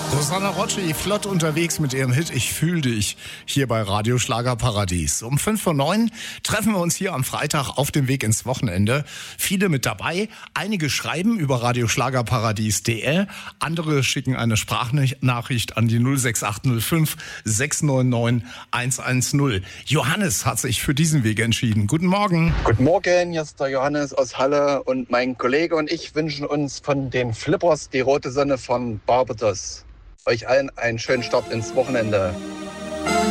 Susanna Rocci, flott unterwegs mit ihrem Hit Ich fühl dich, hier bei Radio Schlagerparadies. Um 5:09 treffen wir uns hier am Freitag auf dem Weg ins Wochenende. Viele mit dabei, einige schreiben über radioschlagerparadies.de, andere schicken eine Sprachnachricht an die 06805 699 110. Johannes hat sich für diesen Weg entschieden. Guten Morgen. Guten Morgen, hier ist der Johannes aus Halle und mein Kollege und ich wünschen uns von den Flippers die rote Sonne von Barbados. Euch allen einen schönen Start ins Wochenende.